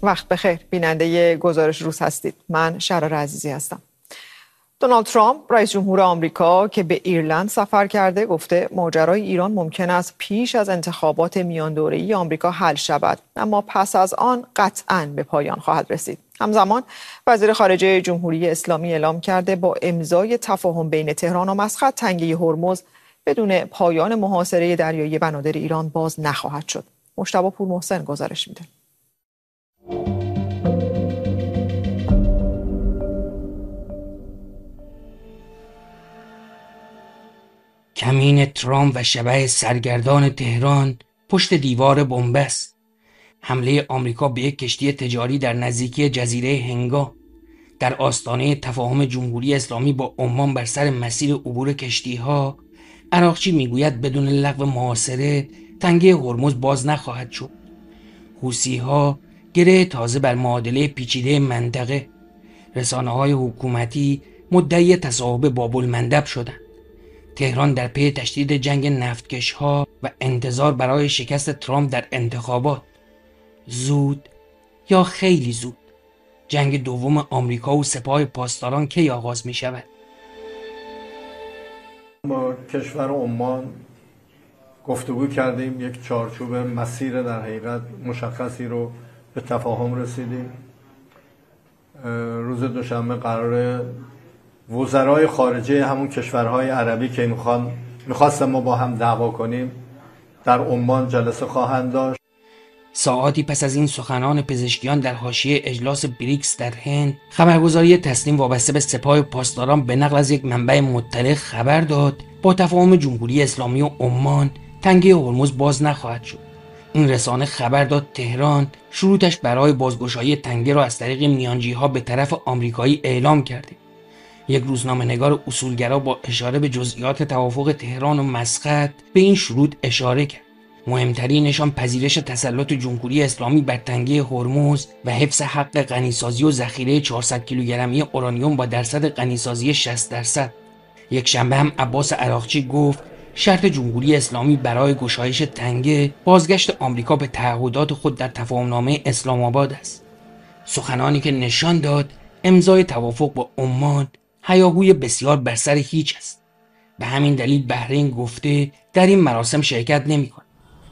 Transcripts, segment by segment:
وقت بخیر، بیننده گزارش روز هستید. من شرار عزیزی هستم. دونالد ترامپ رئیس جمهور آمریکا که به ایرلند سفر کرده گفته ماجرای ایران ممکن است پیش از انتخابات میان دوره‌ای آمریکا حل شود، اما پس از آن قطعاً به پایان خواهد رسید. همزمان وزیر خارجه جمهوری اسلامی اعلام کرده با امضای تفاهم بین تهران و مسقط تنگه هرمز بدون پایان محاصره دریایی بنادر ایران باز نخواهد شد. مجتبی پورمحسن گزارش میده. کمین ترامپ و شبح سرگردان تهران پشت دیوار بنبست. حمله آمریکا به یک کشتی تجاری در نزدیکی جزیره هنگام در آستانه تفاهم جمهوری اسلامی با عمان بر سر مسیر عبور کشتی‌ها. عراقچی میگوید بدون لغو محاصره تنگه هرمز باز نخواهد شد. حوثی‌ها گره تازه بر معادله پیچیده منطقه. رسانه‌های حکومتی مدعی تصاحب باب‌المندب شدند. تهران در پی تشدید جنگ نفتکش‌ها و انتظار برای شکست ترامپ در انتخابات. زود یا خیلی زود جنگ دوم آمریکا و سپاه پاسداران کی آغاز می شود؟ با کشور عمان گفتگو کردیم، یک چارچوب مسیر در حقیقت مشخصی رو به تفاهم رسیدیم. روز دوشنبه قراره وزرای خارجه همون کشورهای عربی که میخواستن ما با هم دعوا کنیم در عمان جلسه خواهند داشت. ساعاتی پس از این سخنان پزشکیان در حاشیه اجلاس بریکس در هند، خبرگزاری تسنیم وابسته به سپاه پاسداران به نقل از یک منبع مطلع خبر داد با تفاهم جمهوری اسلامی و عمان تنگه هرمز باز نخواهد شد. این رسانه خبر داد تهران شروطش برای بازگشایی تنگه را از طریق میانجی‌ها به طرف آمریکایی اعلام کرده. یک روزنامه‌نگار اصولگرا با اشاره به جزئیات توافق تهران و مسقط به این شروط اشاره کرد. مهمترینشان پذیرش تسلط جمهوری اسلامی بر تنگه هرمز و حفظ حق غنیسازی و ذخیره 400 کیلوگرمی اورانیوم با درصد غنیسازی 60%. یک شنبه هم عباس عراقچی گفت شرط جمهوری اسلامی برای گشایش تنگه بازگشت آمریکا به تعهدات خود در تفاهمنامه اسلام آباد است. سخنانی که نشان داد امضای توافق با عمان هیاهوی بسیار بر سر هیچ است. به همین دلیل بحرین گفته در این مراسم شرکت نمی‌کند.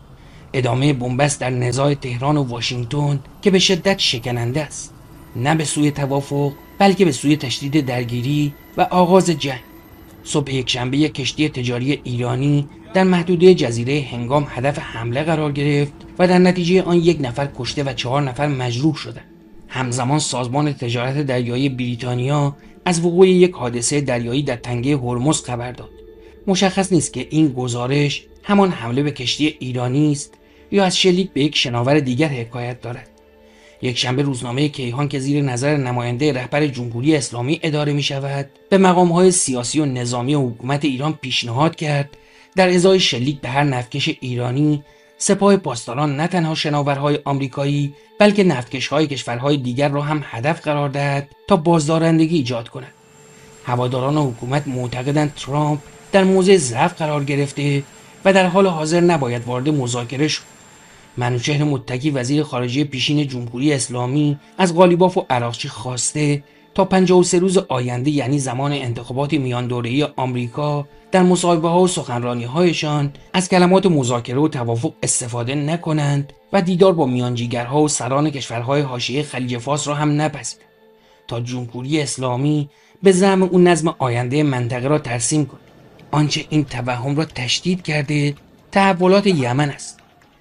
ادامه بنبست در نزاع تهران و واشنگتن که به شدت شکننده است، نه به سوی توافق بلکه به سوی تشدید درگیری و آغاز جنگ. صبح یکشنبه یک کشتی تجاری ایرانی در محدوده جزیره هنگام هدف حمله قرار گرفت و در نتیجه آن 1 نفر کشته و 4 نفر مجروح شدند. همزمان سازمان تجارت دریایی بریتانیا از وقوع یک حادثه دریایی در تنگه هرمز خبر داد. مشخص نیست که این گزارش همان حمله به کشتی ایرانی است یا از شلیک به یک شناور دیگر حکایت دارد. یک شنبه روزنامه کیهان که زیر نظر نماینده رهبر جمهوری اسلامی اداره می شود به مقام‌های سیاسی و نظامی حکومت ایران پیشنهاد کرد در ازای شلیک به هر نفتکش ایرانی سپاه پاسداران نه تنها شناورهای آمریکایی بلکه نفتکش‌های کشورهای دیگر را هم هدف قرار دهد تا بازدارندگی ایجاد کند. هواداران حکومت معتقدند ترامپ در موضع ضعف قرار گرفته و در حال حاضر نباید وارد مذاکره شد. منوچهر متکی وزیر خارجه پیشین جمهوری اسلامی از قالیباف و عراقچی خواسته تا 53 روز آینده یعنی زمان انتخابات میان دوره‌ای آمریکا در مصاحبه‌ها و سخنرانی‌هایشان از کلمات مذاکره و توافق استفاده نکنند و دیدار با میانجیگرها و سران کشورهای حاشیه خلیج فارس را هم نپذیرند تا جمهوری اسلامی به زعم او نظم آینده منطقه را ترسیم کند. آنچه این توهم را تشدید کرده تحولات یمن است.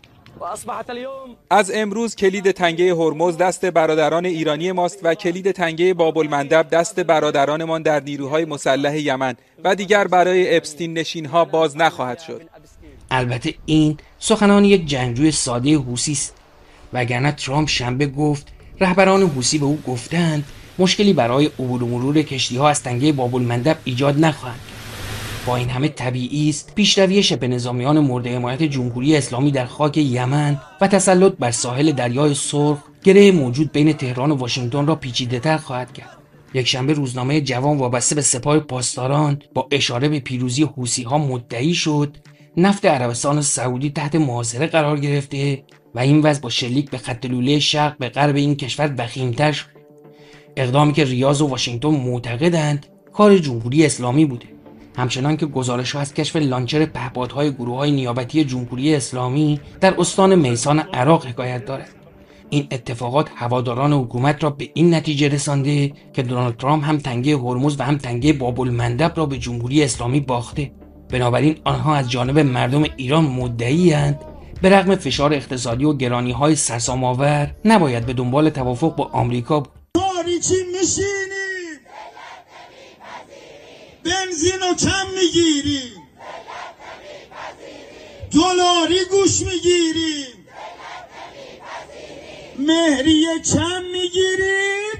از امروز کلید تنگه هرمز دست برادران ایرانی ماست و کلید تنگه باب‌المندب دست برادرانمان در نیروهای مسلح یمن و دیگر برای اپستین نشین‌ها باز نخواهد شد. البته این سخنان یک جنگجوی ساده حوثی است، وگرنه ترامپ شنبه گفت رهبران حوثی به او گفتند مشکلی برای عبور و مرور کشتی‌ها از تنگه باب‌المندب ایجاد نخواهد. با این همه طبیعی است پیشروی شبه نظامیان مورد حمایت جمهوری اسلامی در خاک یمن و تسلط بر ساحل دریای سرخ گره موجود بین تهران و واشنگتن را پیچیده‌تر خواهد کرد. یکشنبه روزنامه جوان وابسته به سپاه پاسداران با اشاره به پیروزی حوثی‌ها مدعی شد نفت عربستان سعودی تحت محاصره قرار گرفته و این وضع با شلیک به خط لوله شرق به غرب این کشور وخیم‌تر شد. اقدامی که ریاض و واشنگتن معتقدند کار جمهوری اسلامی بوده، همچنان که گزارش‌ها از کشف لانچر پهپادهای گروه‌های نیابتی جمهوری اسلامی در استان میسان عراق حکایت دارد. این اتفاقات هواداران حکومت را به این نتیجه رسانده که دونالد ترامپ هم تنگه هرمز و هم تنگه باب‌المندب را به جمهوری اسلامی باخته. بنابراین آنها از جانب مردم ایران مدعی‌اند به رغم فشار اقتصادی و گرانی‌های سرسام‌آور نباید به دنبال توافق با آمریکا بود. چی میشینیم بنزین رو کم میگیریم، دلاری گوش میگیریم، مهریه کم میگیریم.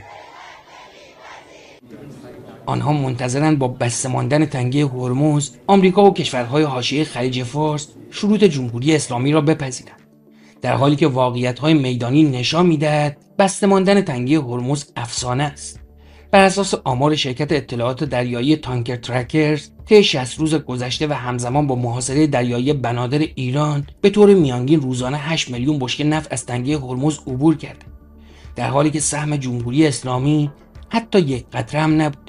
آنها منتظرند با بسته ماندن تنگه هرمز آمریکا و کشورهای حاشیه خلیج فارس شروط جمهوری اسلامی را بپذیرند، در حالی که واقعیت‌های میدانی نشان می‌دهد بسته ماندن تنگه هرمز افسانه است. بر اساس آمار شرکت اطلاعات دریایی تانکر ترکرز، طی 60 روز گذشته و همزمان با محاصره دریایی بنادر ایران به طور میانگین روزانه 8 میلیون بشکه نفت از تنگه هرمز عبور کرد، در حالی که سهم جمهوری اسلامی حتی یک قطره هم نبود.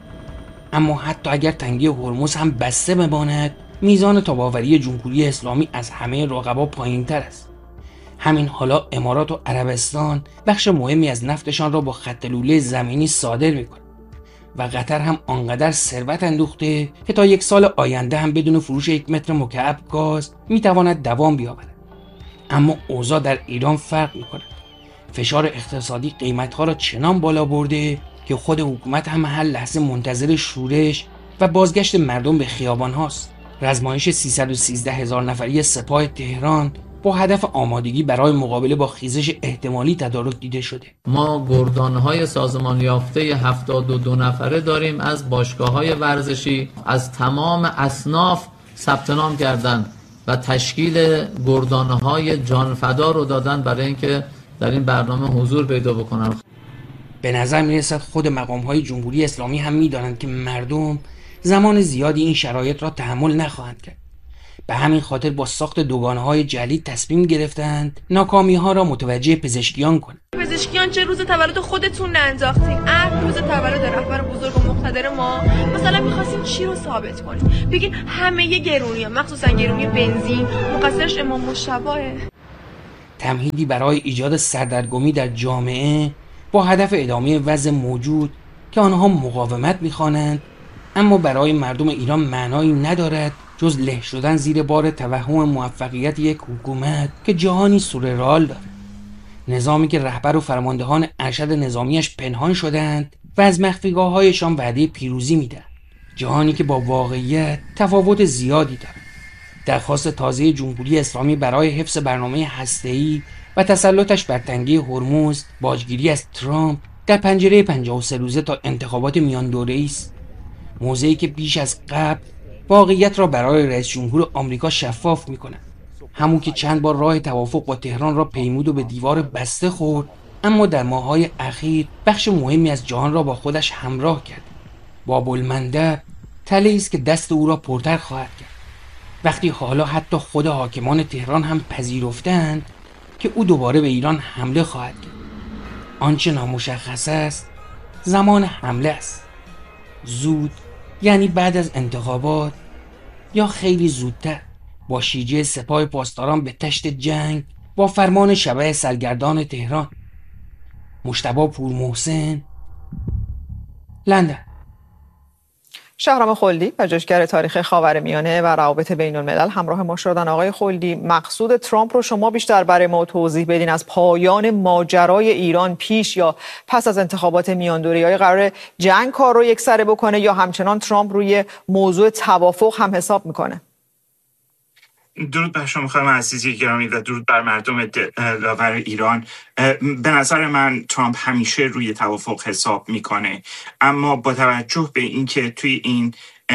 اما حتی اگر تنگه هرمز هم بسته بماند، میزان تاب‌آوری جمهوری اسلامی از همه رقبا پایین‌تر است. همین حالا امارات و عربستان بخش مهمی از نفتشان را با خط لوله زمینی صادر می‌کنند و قطر هم آنقدر ثروت اندوخته که تا 1 سال آینده هم بدون فروش 1 متر مکعب گاز میتواند دوام بیاورد. اما اوضاع در ایران فرق می‌کند. فشار اقتصادی قیمت‌ها را چنان بالا برده که خود حکومت هم هر لحظه منتظر شورش و بازگشت مردم به خیابان هاست. رزمایش 313,000 نفری سپاه تهران با هدف آمادگی برای مقابله با خیزش احتمالی تدارک دیده شده. ما گردانهای سازمان یافته 72 نفره داریم از باشگاه‌های ورزشی از تمام اصناف ثبت نام کردن و تشکیل گردانهای جانفدا رو دادن برای اینکه در این برنامه حضور پیدا بکنن. به نظر میرسد خود مقام‌های جمهوری اسلامی هم می‌دانند که مردم زمان زیادی این شرایط را تحمل نخواهند کرد. به همین خاطر با ساخت دوگانه‌های جدید تصمیم گرفتند ناکامی‌ها را متوجه پزشکیان کنند. پزشکیان چه روز تولد خودتون ننداختین؟ روز تولد رهبر بزرگ و مقتدر ما مثلا می‌خواستین چی رو ثابت کنین؟ بگین همه گرونی‌ها مخصوصا گرونی بنزین مقصرش امام مجتبیه. تمهیدی برای ایجاد سردرگمی در جامعه با هدف ادامه وضع موجود که آنها مقاومت می‌خوانند، اما برای مردم ایران معنایی ندارد جز له شدن زیر بار توهم موفقیت یک حکومت که جهانی سورئال دارد. نظامی که رهبر و فرماندهان ارشد نظامیش پنهان شدند و از مخفیگاه‌هایشان وعده پیروزی میدهند. جهانی که با واقعیت تفاوت زیادی دارد. درخواست تازه جمهوری اسلامی برای حفظ برنامه هسته‌ای و تسلطش بر تنگه هرمز، باجگیری از ترامپ در پنجره 53 روزه تا انتخابات میان دوره‌ای است. موضعی که بیش از قبل واقعیت را برای رئیس جمهور آمریکا شفاف می‌کند. همون که چند بار راه توافق با تهران را پیمود و به دیوار بسته خورد، اما در ماه‌های اخیر بخش مهمی از جهان را با خودش همراه کرد. باب‌المندب تله‌ای است که دست او را پرتر خواهد کرد. وقتی حالا حتی خود حاکمان تهران هم پذیرفتند که او دوباره به ایران حمله خواهد کرد. آنچه نامشخص است زمان حمله است. زود یعنی بعد از انتخابات یا خیلی زودتر، با شیجه سپاه پاسداران به تشت جنگ با فرمان شبح سرگردان تهران. مجتبی پورمحسن، لندن. شهرام خلدی، پژوهشگر تاریخ خاورمیانه و روابط بین الملل همراه ما شدن. آقای خلدی، مقصود ترامپ رو شما بیشتر برای ما توضیح بدین. از پایان ماجرای ایران پیش یا پس از انتخابات میان دوره‌ای قرار جنگ کار رو یکسره بکنه یا همچنان ترامپ روی موضوع توافق هم حساب میکنه؟ درود بر شما خانم عزیزی گرامی و درود بر مردم دلاور ایران. به نظر من ترامپ همیشه روی توافق حساب میکنه، اما با توجه به اینکه توی این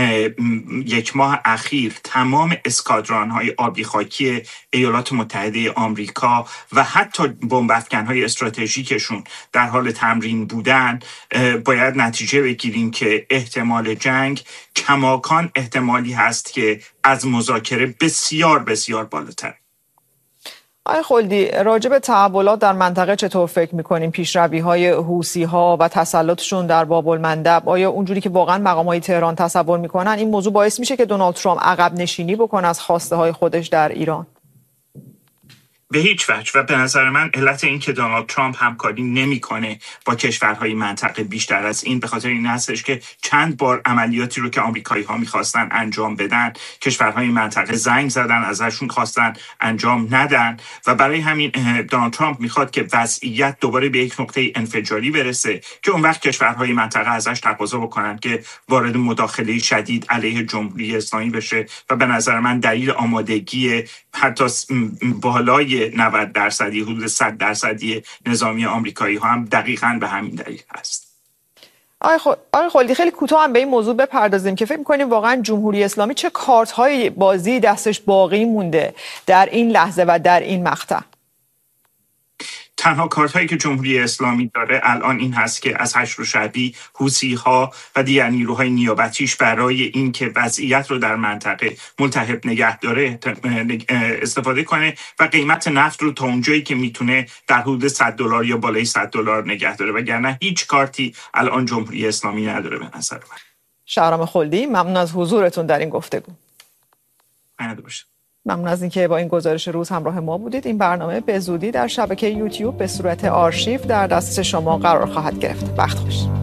1 ماه اخیر تمام اسکادران‌های آبی خاکی ایالات متحده آمریکا و حتی بمب افکن‌های استراتژیکشون در حال تمرین بودن، باید نتیجه بگیریم که احتمال جنگ کماکان احتمالی هست که از مذاکره بسیار بسیار بالاتر. آقای خلدی، راجع به تحولات در منطقه چطور فکر می‌کنیم؟ پیشروی‌های حوثی‌ها و تسلطشون در باب‌المندب، آیا اونجوری که واقعا مقام‌های تهران تصور می‌کنن این موضوع باعث میشه که دونالد ترامپ عقب نشینی بکنه از خواسته‌های خودش در ایران؟ به هیچ وجه. و به نظر من علت این که دونالد ترامپ همکاری نمیکنه با کشورهای منطقه بیشتر از این به خاطر این هستش که چند بار عملیاتی رو که آمریکایی‌ها می‌خواستن انجام بدن کشورهای منطقه زنگ زدن، ازشون خواستن انجام ندن و برای همین دونالد ترامپ میخواد که وضعیت دوباره به یک نقطه انفجاری برسه که اون وقت کشورهای منطقه ازش تقاضا بکنن که وارد مداخله شدید علیه جمهوری اسلامی بشه و به نظر من دلیل آمادگی حتی بالای 90% حدود 100% نظامی آمریکایی ها هم دقیقاً به همین دلیل هست. آقای خلدی، خیلی کوتاه هم به این موضوع بپردازیم که فکر می‌کنیم واقعا جمهوری اسلامی چه کارت‌های بازی دستش باقی مونده در این لحظه و در این مقطع؟ تنها کارت‌هایی که جمهوری اسلامی داره الان این هست که از حشر و شعبی، حوثی‌ها و دیگر نیروهای نیابتیش برای اینکه وضعیت رو در منطقه ملتهب نگه داره استفاده کنه و قیمت نفت رو تا اونجایی که میتونه در حدود $100 یا بالای $100 نگه داره، وگرنه هیچ کارتی الان جمهوری اسلامی نداره به نظر من. شهرام خلدی، ممنون از حضورتون در این گفتگو. ممنون از اینکه با این گزارش روز همراه ما بودید. این برنامه به زودی در شبکه یوتیوب به صورت آرشیو در دسترس شما قرار خواهد گرفت. وقت خوش.